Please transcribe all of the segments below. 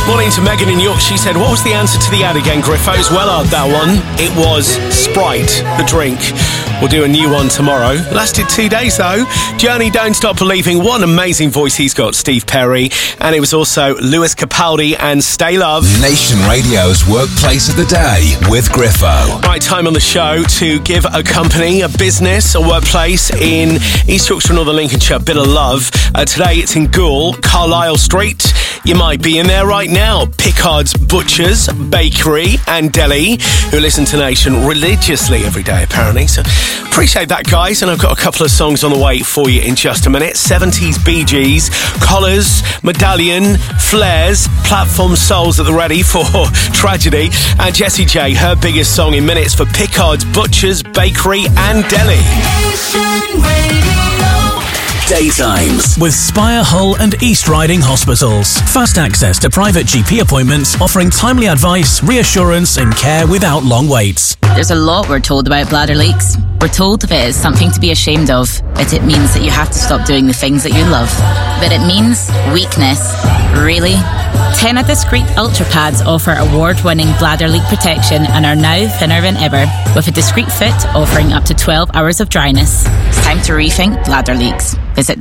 Morning to Megan in York. She said, what was the answer to the ad again, Griffos? Well, that one. It was Sprite, the drink. We'll do a new one tomorrow. Lasted 2 days, though. Journey, Don't Stop Believing. What an amazing voice he's got, Steve Perry. And it was also Lewis Capaldi and Stay Love. Nation Radio's Workplace of the Day with Griffo. Right, time on the show to give a company, a business, a workplace in East Yorkshire, Northern Lincolnshire, a bit of love. Today it's in Goole, Carlisle Street. You might be in there right now. Pickard's Butchers, Bakery and Deli, who listen to Nation religiously every day, apparently. So appreciate that, guys. And I've got a couple of songs on the way for you in just a minute. 70s Bee Gees, Collars, Medallion, Flares, Platform Souls at the ready for Tragedy. And Jessie J, her biggest song in minutes for Pickard's Butchers, Bakery and Deli. Nation Radio. Daytimes with Spire, Hull and East Riding Hospitals. Fast access to private GP appointments, offering timely advice, reassurance and care without long waits. There's a lot we're told about bladder leaks. We're told that it is something to be ashamed of, but it means that you have to stop doing the things that you love. But it means weakness. Really? TENA Discreet Ultra Pads offer award-winning bladder leak protection and are now thinner than ever, with a discreet fit offering up to 12 hours of dryness. It's time to rethink bladder leaks. Visit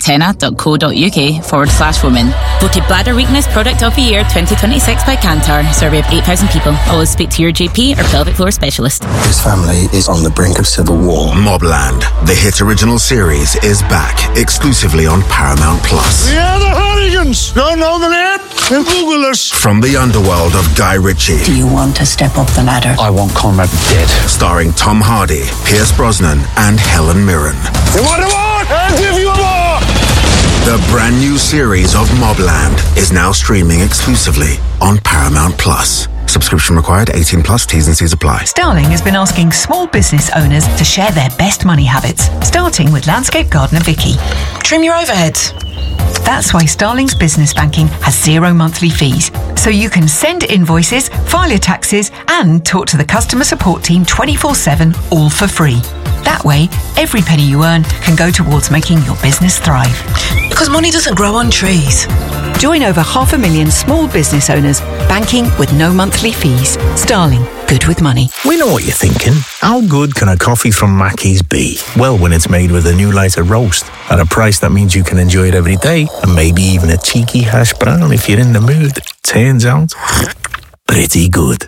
tena.co.uk/women. Voted Bladder Weakness Product of the Year 2026 by Kantar. Survey of 8,000 people. Always speak to your GP or pelvic floor specialist. His family is on the brink of civil war. Mobland, the hit original series, is back exclusively on Paramount Plus. We are the Hooligans. Don't know the name? Then Google us. From the underworld of Guy Ritchie. Do you want to step up the ladder? I want Conrad dead. Starring Tom Hardy, Pierce Brosnan, and Helen Mirren. You want a war? I'll give you a war. The brand new series of Mobland is now streaming exclusively on Paramount Plus. Subscription required, 18 plus, T's and C's apply. Starling has been asking small business owners to share their best money habits, starting with landscape gardener Vicky. Trim your overheads. That's why Starling's business banking has 0 monthly fees. So you can send invoices, file your taxes, and talk to the customer support team 24/7, all for free. That way, every penny you earn can go towards making your business thrive. Because money doesn't grow on trees. Join over 500,000 small business owners, banking with no monthly fees. Starling, good with money. We know what you're thinking. How good can a coffee from Mackey's be? Well, when it's made with a new lighter roast at a price that means you can enjoy it every day, and maybe even a cheeky hash brown if you're in the mood. Turns out, pretty good.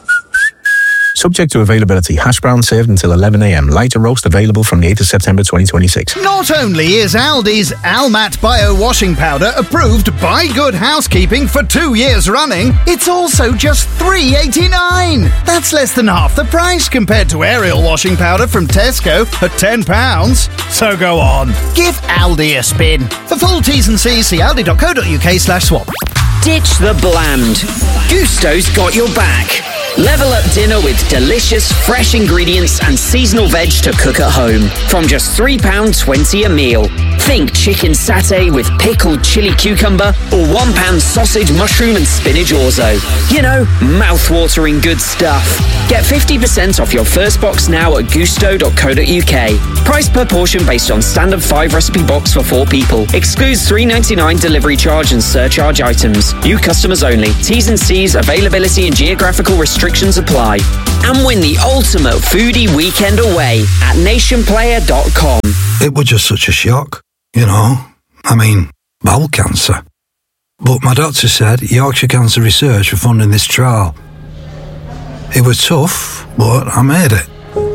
Subject to availability. Hash brown served until 11 a.m. Lighter roast available from the 8th of September 2026. Not only is Aldi's Almat Bio Washing Powder approved by Good Housekeeping for 2 years running, it's also just $3.89. That's less than half the price compared to Ariel Washing Powder from Tesco at £10. So go on, give Aldi a spin. For full T's and C's, see aldi.co.uk/swap. Ditch the bland. Gusto's got your back. Level up dinner with delicious, fresh ingredients and seasonal veg to cook at home. From just £3.20 a meal. Think chicken satay with pickled chili cucumber or £1 sausage, mushroom and spinach orzo. You know, mouth-watering good stuff. Get 50% off your first box now at gusto.co.uk. Price per portion based on standard 5 recipe box for 4 people. Excludes $3.99 delivery charge and surcharge items. New customers only. T's and C's, availability and geographical restrictions apply. And win the ultimate foodie weekend away at nationplayer.com. It was just such a shock, you know. I mean, bowel cancer. But my doctor said Yorkshire Cancer Research were funding this trial. It was tough, but I made it.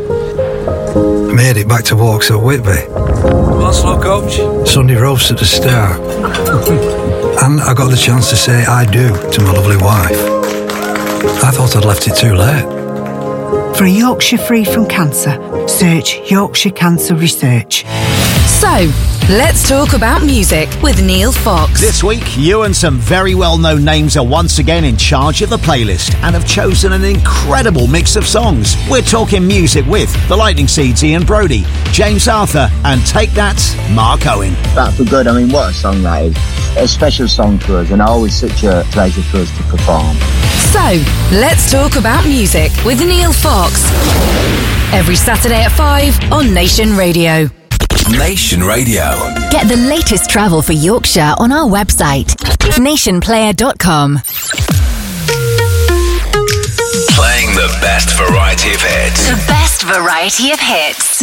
I made it back to walks at Whitby. What's up, coach? Sunday roast at the Star. And I got the chance to say I do to my lovely wife. I thought I'd left it too late. For a Yorkshire free from cancer, search Yorkshire Cancer Research. So, let's talk about music with Neil Fox. This week, you and some very well-known names are once again in charge of the playlist and have chosen an incredible mix of songs. We're talking music with The Lightning Seeds, Ian Brody, James Arthur, and Take That, Mark Owen. That for good. I mean, what a song that is. A special song for us and always such a pleasure for us to perform. So, let's talk about music with Neil Fox. Every Saturday at 5 on Nation Radio. Nation Radio. Get the latest travel for Yorkshire on our website, nationplayer.com. variety of hits.